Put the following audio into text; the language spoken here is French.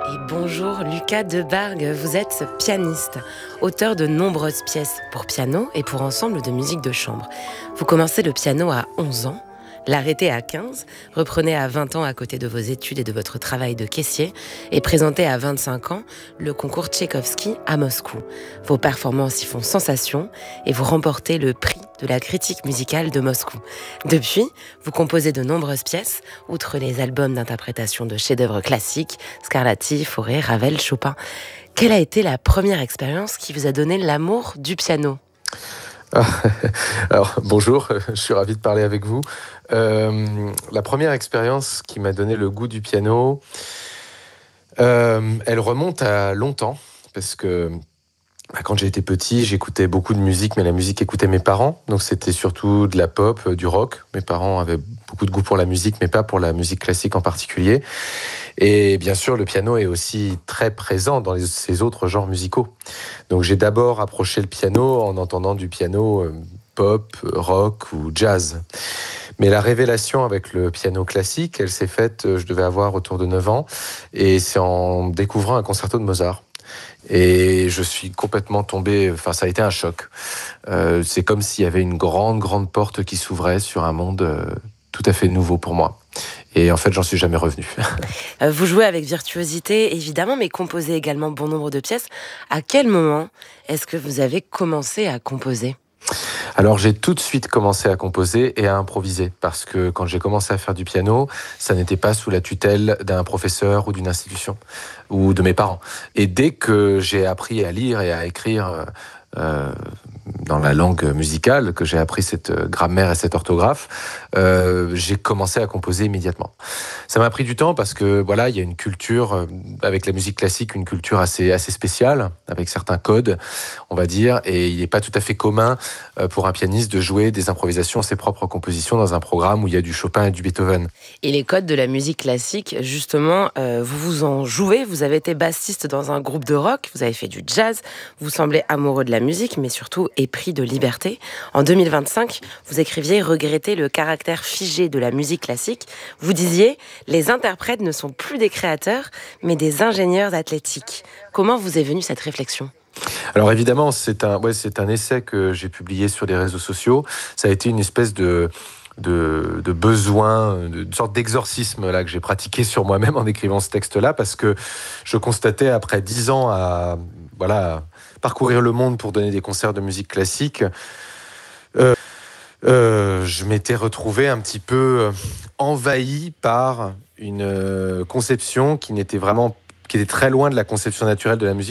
Et bonjour Lucas Debargue, vous êtes pianiste, auteur de nombreuses pièces pour piano et pour ensemble de musique de chambre. Vous commencez le piano à 11 ans, l'arrêtez à 15, reprenez à 20 ans à côté de vos études et de votre travail de caissier et présentez à 25 ans le concours Tchaïkovski à Moscou. Vos performances y font sensation et vous remportez le prix de la critique musicale de Moscou. Depuis, vous composez de nombreuses pièces, outre les albums d'interprétation de chefs-d'œuvre classiques, Scarlatti, Fauré, Ravel, Chopin. Quelle a été la première expérience qui vous a donné l'amour du piano ? Alors, bonjour, je suis ravi de parler avec vous. La première expérience qui m'a donné le goût du piano, elle remonte à longtemps, parce que quand j'ai été petit, j'écoutais beaucoup de musique, mais la musique écoutait mes parents, donc c'était surtout de la pop, du rock. Mes parents avaient beaucoup de goût pour la musique, mais pas pour la musique classique en particulier. Et bien sûr, le piano est aussi très présent dans ces autres genres musicaux. Donc j'ai d'abord approché le piano en entendant du piano pop, rock ou jazz. Mais la révélation avec le piano classique, elle s'est faite, je devais avoir autour de 9 ans, et c'est en découvrant un concerto de Mozart. Et je suis complètement tombé, ça a été un choc. C'est comme s'il y avait une grande porte qui s'ouvrait sur un monde tout à fait nouveau pour moi. Et en fait, j'en suis jamais revenu. Vous jouez avec virtuosité, évidemment, mais composez également bon nombre de pièces. À quel moment est-ce que vous avez commencé à composer ? Alors j'ai tout de suite commencé à composer et à improviser, parce que quand j'ai commencé à faire du piano, ça n'était pas sous la tutelle d'un professeur ou d'une institution, ou de mes parents. Et dès que j'ai appris à lire et à écrire dans la langue musicale, que j'ai appris cette grammaire et cette orthographe, j'ai commencé à composer immédiatement. Ça m'a pris du temps parce que voilà, il y a une culture avec la musique classique, une culture assez spéciale, avec certains codes, on va dire, et il n'est pas tout à fait commun pour un pianiste de jouer des improvisations, ses propres compositions dans un programme où il y a du Chopin et du Beethoven. Et les codes de la musique classique, justement, vous en jouez. Vous avez été bassiste dans un groupe de rock, vous avez fait du jazz, vous semblez amoureux de la musique, mais surtout épris de liberté. En 2025, vous écriviez regretter le caractère figé de la musique classique. Vous disiez « Les interprètes ne sont plus des créateurs, mais des ingénieurs athlétiques ». Comment vous est venue cette réflexion ? Alors évidemment, c'est un essai que j'ai publié sur les réseaux sociaux. Ça a été une espèce de besoin, une sorte d'exorcisme là que j'ai pratiqué sur moi-même en écrivant ce texte-là, parce que je constatais après 10 ans à parcourir le monde pour donner des concerts de musique classique, je m'étais retrouvé un petit peu envahi par une conception qui était très loin de la conception naturelle de la musique